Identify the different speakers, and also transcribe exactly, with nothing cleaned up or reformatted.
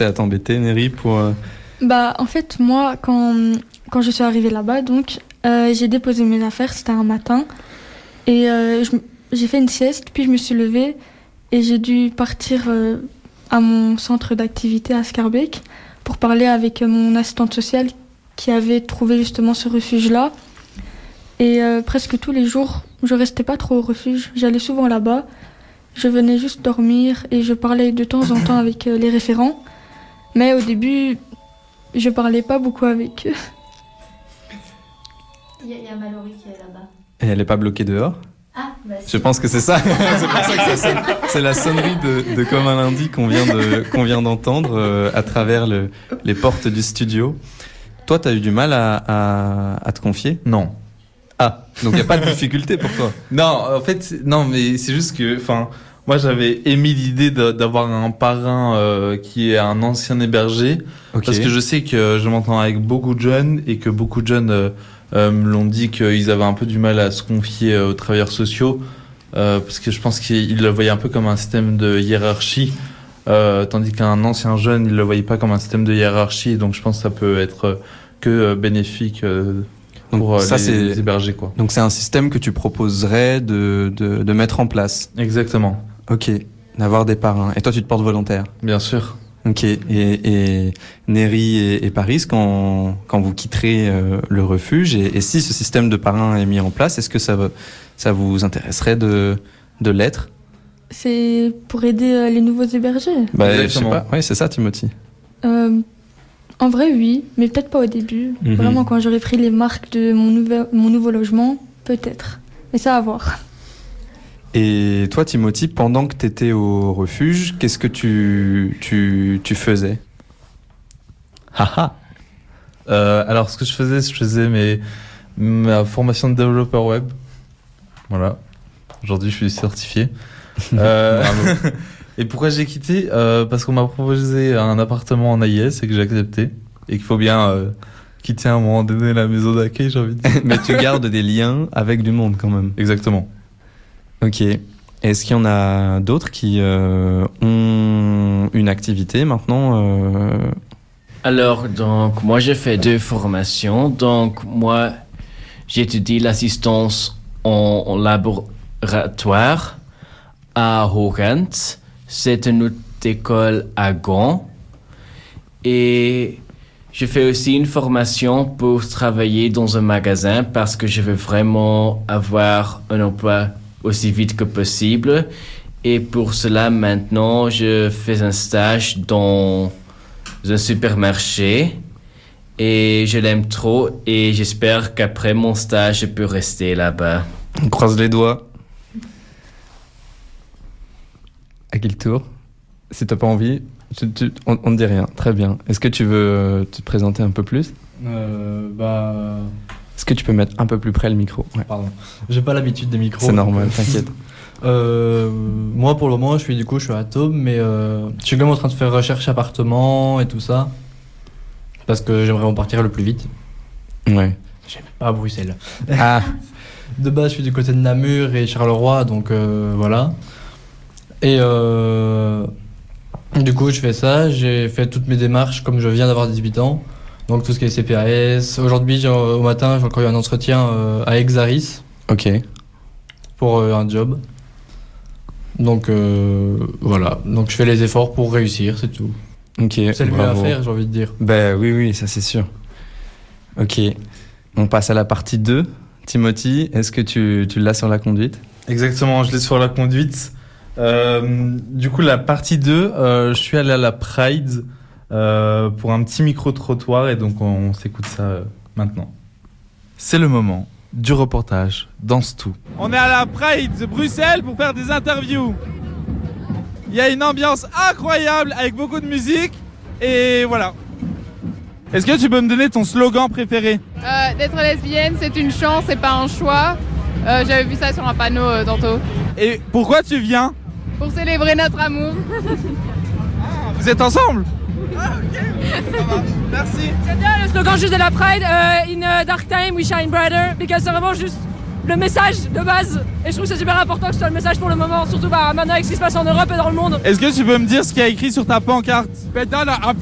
Speaker 1: à t'embêter, Neri, pour... Euh...
Speaker 2: Bah, en fait, moi, quand, quand je suis arrivée là-bas, donc, euh, j'ai déposé mes affaires, c'était un matin, et euh, je, j'ai fait une sieste, puis je me suis levée, et j'ai dû partir euh, à mon centre d'activité à Schaerbeek pour parler avec mon assistante sociale qui avait trouvé justement ce refuge-là. Et euh, presque tous les jours, je restais pas trop au refuge, j'allais souvent là-bas, je venais juste dormir, et je parlais de temps en temps avec euh, les référents, mais au début... je parlais pas beaucoup avec eux.
Speaker 3: Il y, y a Mallory qui est là-bas.
Speaker 1: Et elle est pas bloquée dehors ?
Speaker 3: Ah, bah
Speaker 1: Je pense que c'est ça. C'est pour ça que ça sonne. C'est la sonnerie de, de Comme un lundi qu'on vient, de, qu'on vient d'entendre euh, à travers le, les portes du studio. Toi, t'as eu du mal à, à, à te confier ?
Speaker 4: Non.
Speaker 1: Ah, donc il n'y a pas de difficulté pour toi ?
Speaker 4: Non, en fait, non, mais c'est juste que, enfin, moi j'avais émis l'idée de, d'avoir un parrain euh, qui est un ancien hébergé, okay. Parce que je sais que je m'entends avec beaucoup de jeunes et que beaucoup de jeunes euh, euh, me l'ont dit qu'ils avaient un peu du mal à se confier euh, aux travailleurs sociaux, euh, parce que je pense qu'ils le voyaient un peu comme un système de hiérarchie, euh, tandis qu'un ancien jeune, il le voyait pas comme un système de hiérarchie, donc je pense que ça peut être que euh, bénéfique. Euh, Pour
Speaker 1: donc ça,
Speaker 4: les,
Speaker 1: c'est...
Speaker 4: les héberger, quoi.
Speaker 1: Donc c'est un système que tu proposerais de, de, de mettre en place.
Speaker 4: Exactement.
Speaker 1: Ok, d'avoir des parrains. Et toi, tu te portes volontaire ?
Speaker 4: Bien sûr.
Speaker 1: Ok, et, et Neri et, et Paris, quand, quand vous quitterez euh, le refuge, et, et si ce système de parrain est mis en place, est-ce que ça, ça vous intéresserait de, de l'être ?
Speaker 2: C'est pour aider euh, les nouveaux hébergés.
Speaker 1: Bah, je sais pas. Oui, c'est ça, Timothy.
Speaker 2: Euh... En vrai, oui, mais peut-être pas au début. Mm-hmm. Vraiment, quand j'aurai pris les marques de mon, nouvel, mon nouveau logement, peut-être. Mais ça, à voir.
Speaker 1: Et toi, Timothy, pendant que tu étais au refuge, qu'est-ce que tu, tu, tu faisais ?
Speaker 4: Haha euh, Alors, ce que je faisais, je faisais mes, ma formation de développeur web. Voilà. Aujourd'hui, je suis certifié. euh, Bravo. Et pourquoi j'ai quitté ? euh, Parce qu'on m'a proposé un appartement en A I S et que j'ai accepté. Et qu'il faut bien euh, quitter à un moment donné la maison d'accueil, j'ai envie de dire.
Speaker 1: Mais tu gardes des liens avec du monde quand même.
Speaker 4: Exactement.
Speaker 1: Ok. Est-ce qu'il y en a d'autres qui euh, ont une activité maintenant euh...
Speaker 5: Alors, donc, moi j'ai fait deux formations. Donc, moi, j'étudie l'assistance en, en laboratoire à Hoogent. C'est une autre école à Gand. Et je fais aussi une formation pour travailler dans un magasin parce que je veux vraiment avoir un emploi aussi vite que possible. Et pour cela, maintenant, je fais un stage dans un supermarché. Et je l'aime trop. Et j'espère qu'après mon stage, je peux rester là-bas.
Speaker 1: On croise les doigts. À quel tour ? Si t'as pas envie, tu, tu, on, on ne dit rien. Très bien. Est-ce que tu veux te présenter un peu plus ?
Speaker 6: euh, Bah...
Speaker 1: Est-ce que tu peux mettre un peu plus près le micro ? Ouais.
Speaker 6: Pardon. J'ai pas l'habitude des micros.
Speaker 1: C'est normal, t'inquiète.
Speaker 6: euh, moi, pour le moment, je suis du coup, je suis à Tôme, mais euh, je suis quand même en train de faire recherche appartement et tout ça, parce que j'aimerais en partir le plus vite.
Speaker 1: Ouais.
Speaker 6: J'aime pas Bruxelles.
Speaker 1: Ah.
Speaker 6: De base, je suis du côté de Namur et Charleroi, donc euh, voilà. Et euh, du coup, je fais ça. J'ai fait toutes mes démarches comme je viens d'avoir dix-huit ans. Donc tout ce qui est C P A S. Aujourd'hui, j'ai, au matin, j'ai encore eu un entretien euh, à Exaris.
Speaker 1: Ok.
Speaker 6: Pour euh, un job. Donc euh, voilà. Donc je fais les efforts pour réussir, c'est tout.
Speaker 1: Ok.
Speaker 6: C'est le mieux à faire, j'ai envie de dire.
Speaker 1: Ben oui, oui, ça c'est sûr. Ok. On passe à la partie deux. Timothy, est-ce que tu, tu l'as sur la conduite ?
Speaker 4: Exactement, je l'ai sur la conduite. Euh, du coup, la partie deux, euh, je suis allé à la Pride euh, pour un petit micro-trottoir et donc on, on s'écoute ça euh, maintenant. C'est le moment du reportage Danse Tout.
Speaker 7: On est à la Pride de Bruxelles pour faire des interviews. Il y a une ambiance incroyable avec beaucoup de musique et voilà. Est-ce que tu peux me donner ton slogan préféré ?
Speaker 8: euh, D'être lesbienne, c'est une chance, c'est pas un choix. Euh, j'avais vu ça sur un panneau euh, tantôt.
Speaker 7: Et pourquoi tu viens ?
Speaker 8: Pour célébrer notre amour.
Speaker 7: Ah, vous êtes ensemble ? Ah, ok. Ça va. Merci.
Speaker 9: C'est bien le slogan juste de la Pride. Uh, in a dark time, we shine brighter. Because c'est vraiment juste le message de base. Et je trouve que c'est super important que ce soit le message pour le moment, surtout bah, maintenant avec ce qui se passe en Europe et dans le monde.
Speaker 7: Est-ce que tu peux me dire ce qu'il y a écrit sur ta pancarte?
Speaker 10: Pédale à